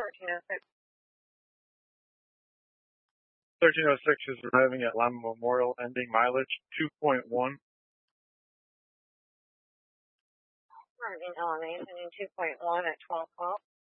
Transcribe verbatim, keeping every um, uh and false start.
thirteen oh six. thirteen oh six is arriving at Lima Memorial, ending mileage two point one. Running elevation in two point one at twelve twelve.